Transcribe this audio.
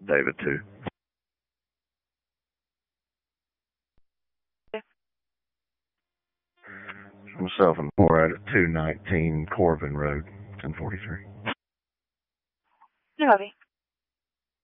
David 2. Myself and more at 219 Corbin Road, 1043. No, Bobby.